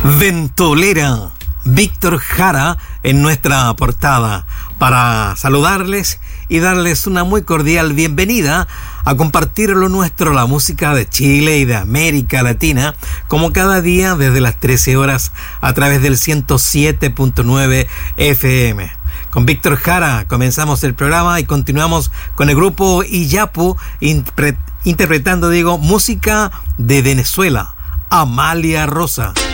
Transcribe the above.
Ventolera, Víctor Jara en nuestra portada, para saludarles y darles una muy cordial bienvenida a compartir lo nuestro, la música de Chile y de América Latina, como cada día desde las 13 horas a través del 107.9 FM. Con Víctor Jara comenzamos el programa y continuamos con el grupo Iyapu interpretando, música de Venezuela, Amalia Rosa.